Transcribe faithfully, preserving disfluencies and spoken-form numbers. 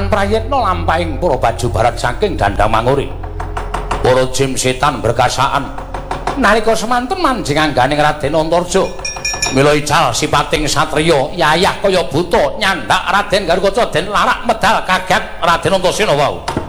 Prayitna lampahing para baju barat saking Dandang Manguri. Para jim setan berkasaan nalika semanten manjing angganing Raden Antarja. Mila ical sipating satriya yayah kaya buta nyandak Raden Garukaca den larak medal kaget Raden Antasena wau.